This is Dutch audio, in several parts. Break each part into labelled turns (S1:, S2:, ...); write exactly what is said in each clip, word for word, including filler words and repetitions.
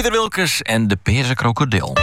S1: Pieter Wilkes en de Peerse krokodil.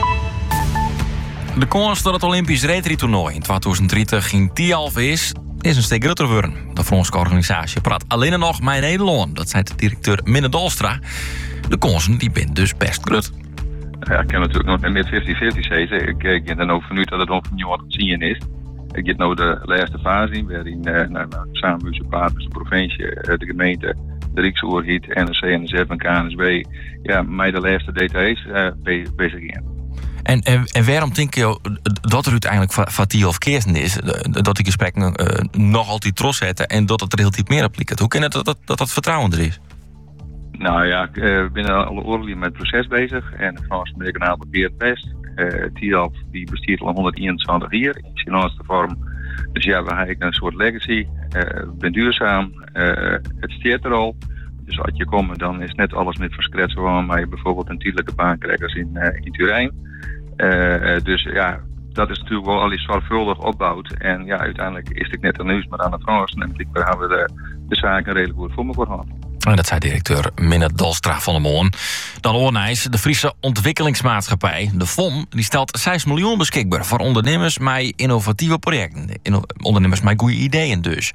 S1: De kans dat het Olympisch reetrie-toernooi in tweeduizend dertig in Tialf is, is een steek groter worden. De Franse organisatie praat alleen nog met Nederland. Dat zei de directeur Minne Dalstra. De kansen die zijn dus best groot.
S2: Ja, ik kan natuurlijk nog met vijftig vijftig zeggen. Ik, ik heb dan ook vanuit dat het opnieuw wat te zien is. Ik heb nu de laatste fase in, waarin uh, nou, nou, samen met zijn partners, de provincie, de gemeente, de Rijksoverheid, N R C, N S F en K N S B, ja, met de laatste details uh, bezig zijn.
S1: En, en, en waarom denk je dat er uiteindelijk van Tialf Keersen is, dat die gesprekken uh, nog altijd trots zetten en dat het er heel diep meer op lijkt? Hoe kan het dat dat, dat dat vertrouwen er is?
S2: Nou ja, ik uh, ben al oorlog met het proces bezig en de Franse regionaal bekeert best. Uh, Tialf die bestaat al honderdeenentwintig jaar in zijn laatste vorm. Dus ja, we hebben een soort legacy. Uh, ben duurzaam. Uh, het steert er al. Dus als je komt, dan is net alles met verskret gewoon, maar je bijvoorbeeld een tijdelijke baan krijgt als in, uh, in Turijn. Uh, dus ja, dat is natuurlijk wel al iets zorgvuldig opbouwd. En ja, uiteindelijk is het net een nieuws, maar aan de Fransen. En blijkbaar hebben we de, de zaken redelijk goed voor elkaar gehad.
S1: En dat zei directeur Minne Dalstra van der Moon. Dan Oornijs, de Friese Ontwikkelingsmaatschappij, de F O M, die stelt zes miljoen beschikbaar voor ondernemers met innovatieve projecten. Inno- ondernemers met goede ideeën dus.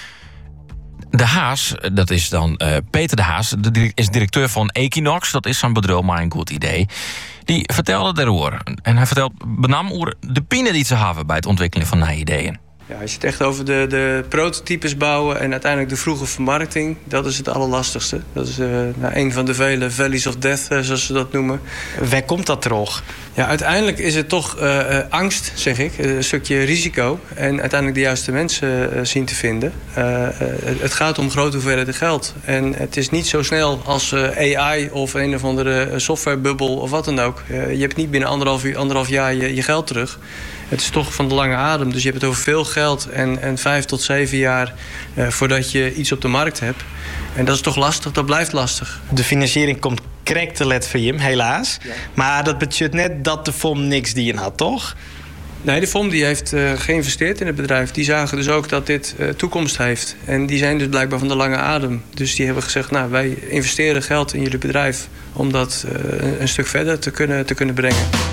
S1: De Haas, dat is dan uh, Peter de Haas, de, is directeur van Equinox. Dat is zo'n bedrijf maar een goed idee. Die vertelde daarover. En hij vertelt benam over de pinnen die ze hebben bij het ontwikkelen van nieuwe ideeën.
S3: Ja, als je het echt over de, de prototypes bouwen en uiteindelijk de vroege vermarkting, dat is het allerlastigste. Dat is uh, nou, een van de vele valleys of death, uh, zoals ze dat noemen.
S4: Waar komt dat terug?
S3: Ja, uiteindelijk is het toch uh, uh, angst, zeg ik. Een stukje risico. En uiteindelijk de juiste mensen uh, zien te vinden. Uh, uh, het gaat om grote hoeveelheden geld. En het is niet zo snel als uh, A I of een of andere softwarebubbel of wat dan ook. Uh, je hebt niet binnen anderhalf, anderhalf jaar je, je geld terug. Het is toch van de lange adem. Dus je hebt het over veel geld en, en vijf tot zeven jaar uh, voordat je iets op de markt hebt. En dat is toch lastig, dat blijft lastig.
S4: De financiering komt correct te let voor Jim, helaas. Ja. Maar dat betekent net dat de F O M niks die in had, toch?
S3: Nee, de F O M die heeft uh, geïnvesteerd in het bedrijf. Die zagen dus ook dat dit uh, toekomst heeft. En die zijn dus blijkbaar van de lange adem. Dus die hebben gezegd, nou, wij investeren geld in jullie bedrijf om dat uh, een stuk verder te kunnen, te kunnen brengen.